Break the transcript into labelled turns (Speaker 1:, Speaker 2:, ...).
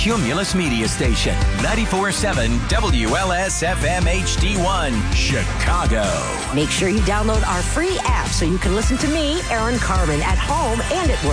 Speaker 1: Cumulus Media Station, 94.7 WLS-FM HD1, Chicago.
Speaker 2: Make sure you download our free app so you can listen to me, Aaron Carmen, at home and at work.